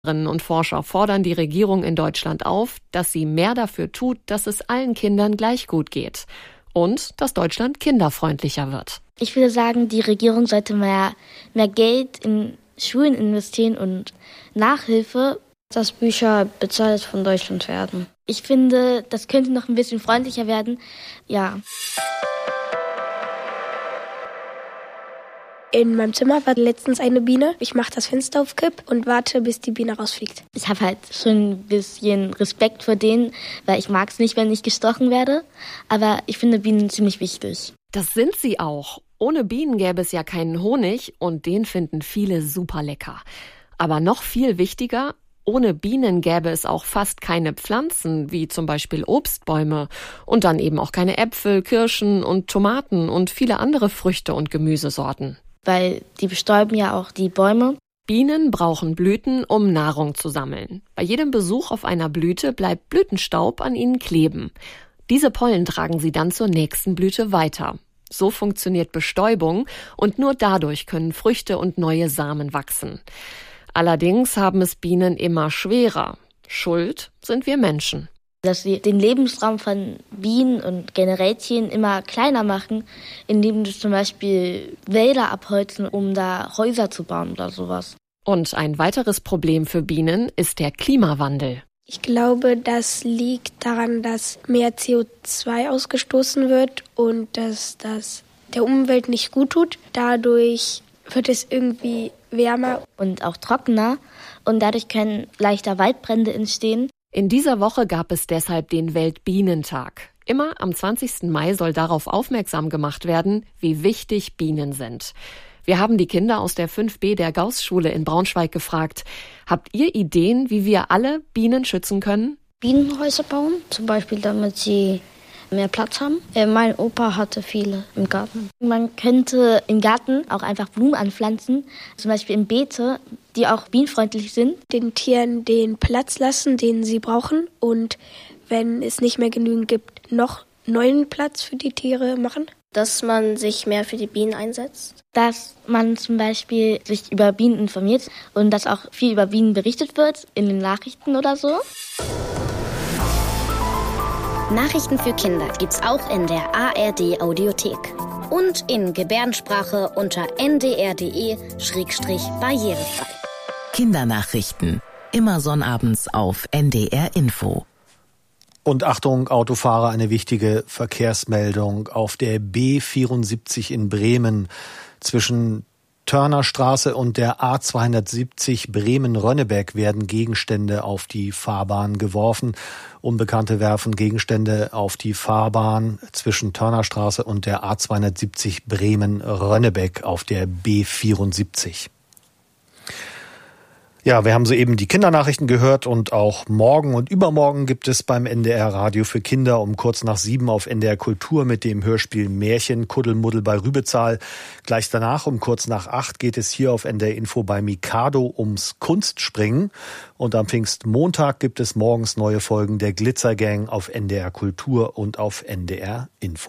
Forscherinnen und Forscher fordern die Regierung in Deutschland auf, dass sie mehr dafür tut, dass es allen Kindern gleich gut geht und dass Deutschland kinderfreundlicher wird. Ich würde sagen, die Regierung sollte mehr Geld in Schulen investieren und Nachhilfe, dass Bücher bezahlt von Deutschland werden. Ich finde, das könnte noch ein bisschen freundlicher werden. Ja. In meinem Zimmer war letztens eine Biene. Ich mache das Fenster auf Kipp und warte, bis die Biene rausfliegt. Ich habe halt schon ein bisschen Respekt vor denen, weil ich mag es nicht, wenn ich gestochen werde. Aber ich finde Bienen ziemlich wichtig. Das sind sie auch. Ohne Bienen gäbe es ja keinen Honig und den finden viele super lecker. Aber noch viel wichtiger, ohne Bienen gäbe es auch fast keine Pflanzen, wie zum Beispiel Obstbäume und dann eben auch keine Äpfel, Kirschen und Tomaten und viele andere Früchte und Gemüsesorten. Weil die bestäuben ja auch die Bäume. Bienen brauchen Blüten, um Nahrung zu sammeln. Bei jedem Besuch auf einer Blüte bleibt Blütenstaub an ihnen kleben. Diese Pollen tragen sie dann zur nächsten Blüte weiter. So funktioniert Bestäubung und nur dadurch können Früchte und neue Samen wachsen. Allerdings haben es Bienen immer schwerer. Schuld sind wir Menschen. Dass wir den Lebensraum von Bienen und generell Tieren immer kleiner machen, indem wir zum Beispiel Wälder abholzen, um da Häuser zu bauen oder sowas. Und ein weiteres Problem für Bienen ist der Klimawandel. Ich glaube, das liegt daran, dass mehr CO2 ausgestoßen wird und dass das der Umwelt nicht gut tut. Dadurch wird es irgendwie wärmer und auch trockener und dadurch können leichter Waldbrände entstehen. In dieser Woche gab es deshalb den Weltbienentag. Immer am 20. Mai soll darauf aufmerksam gemacht werden, wie wichtig Bienen sind. Wir haben die Kinder aus der 5B der Gauß-Schule in Braunschweig gefragt, habt ihr Ideen, wie wir alle Bienen schützen können? Bienenhäuser bauen, zum Beispiel damit sie mehr Platz haben. Mein Opa hatte viele im Garten. Man könnte im Garten auch einfach Blumen anpflanzen, zum Beispiel in Beete, die auch bienenfreundlich sind. Den Tieren den Platz lassen, den sie brauchen und wenn es nicht mehr genügend gibt, noch neuen Platz für die Tiere machen. Dass man sich mehr für die Bienen einsetzt. Dass man zum Beispiel sich über Bienen informiert und dass auch viel über Bienen berichtet wird in den Nachrichten oder so. Nachrichten für Kinder gibt's auch in der ARD Audiothek und in Gebärdensprache unter ndr.de/barrierefrei. Kindernachrichten, immer sonnabends auf NDR Info. Und Achtung, Autofahrer, eine wichtige Verkehrsmeldung. Auf der B74 in Bremen zwischen Törnerstraße und der A270 Bremen-Rönnebeck werden Gegenstände auf die Fahrbahn geworfen. Unbekannte werfen Gegenstände auf die Fahrbahn zwischen Törnerstraße und der A270 Bremen-Rönnebeck auf der B74. Ja, wir haben soeben die Kindernachrichten gehört und auch morgen und übermorgen gibt es beim NDR Radio für Kinder um kurz nach 7 auf NDR Kultur mit dem Hörspiel Märchen Kuddelmuddel bei Rübezahl. Gleich danach um kurz nach 8 geht es hier auf NDR Info bei Mikado ums Kunstspringen. Und am Pfingstmontag gibt es morgens neue Folgen der Glitzergang auf NDR Kultur und auf NDR Info.